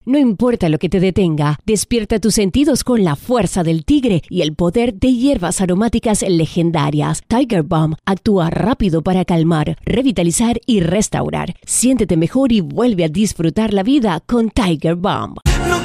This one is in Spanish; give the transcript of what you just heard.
No importa lo que te detenga, despierta tus sentidos con la fuerza del tigre y el poder de hierbas aromáticas legendarias. Tiger Balm actúa rápido para calmar, revitalizar y restaurar. Siéntete mejor y vuelve a disfrutar la vida con Tiger Balm. No